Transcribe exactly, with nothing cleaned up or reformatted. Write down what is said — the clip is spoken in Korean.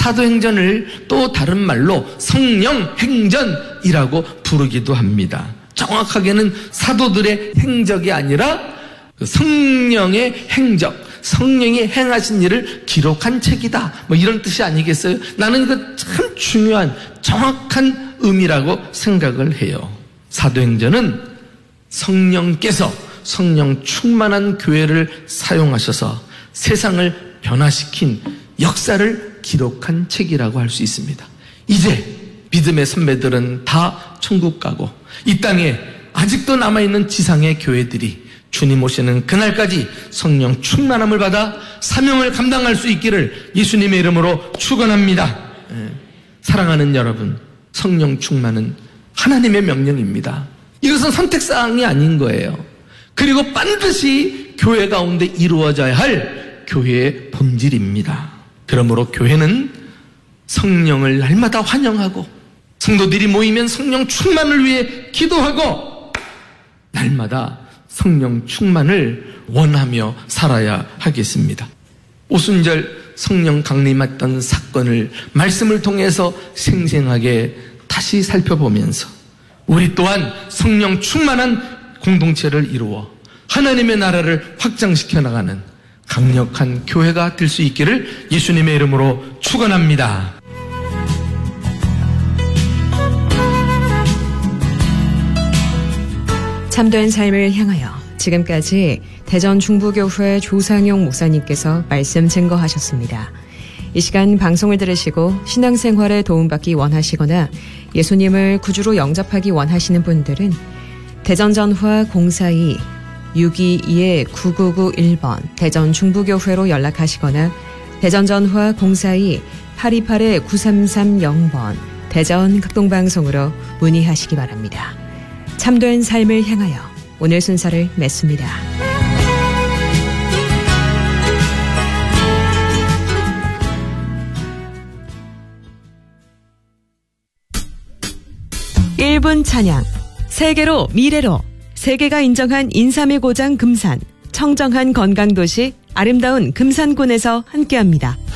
사도행전을 또 다른 말로 성령행전이라고 부르기도 합니다. 정확하게는 사도들의 행적이 아니라 성령의 행적, 성령이 행하신 일을 기록한 책이다, 뭐 이런 뜻이 아니겠어요? 나는 이거 참 중요한 정확한 의미라고 생각을 해요. 사도행전은 성령께서 성령 충만한 교회를 사용하셔서 세상을 변화시킨 역사를 기록한 책이라고 할 수 있습니다. 이제 믿음의 선배들은 다 천국 가고 이 땅에 아직도 남아있는 지상의 교회들이 주님 오시는 그날까지 성령 충만함을 받아 사명을 감당할 수 있기를 예수님의 이름으로 축원합니다. 예. 사랑하는 여러분, 성령 충만은 하나님의 명령입니다. 이것은 선택사항이 아닌 거예요. 그리고 반드시 교회 가운데 이루어져야 할 교회의 본질입니다. 그러므로 교회는 성령을 날마다 환영하고 성도들이 모이면 성령 충만을 위해 기도하고 날마다 성령 충만을 원하며 살아야 하겠습니다. 오순절 성령 강림했던 사건을 말씀을 통해서 생생하게 다시 살펴보면서 우리 또한 성령 충만한 공동체를 이루어 하나님의 나라를 확장시켜 나가는 강력한 교회가 될 수 있기를 예수님의 이름으로 축원합니다. 참된 삶을 향하여 지금까지 대전 중부교회 조상용 목사님께서 말씀 증거하셨습니다. 이 시간 방송을 들으시고 신앙생활에 도움받기 원하시거나 예수님을 구주로 영접하기 원하시는 분들은 대전전화 공사이 육이이 구구구일 번 대전 중부교회로 연락하시거나 대전전화 공사이 팔이팔 구삼삼영 번 대전 극동방송으로 문의하시기 바랍니다. 참된 삶을 향하여 오늘 순서를 맺습니다. 일 분 찬양, 세계로 미래로, 세계가 인정한 인삼의 고장 금산, 청정한 건강도시 아름다운 금산군에서 함께합니다.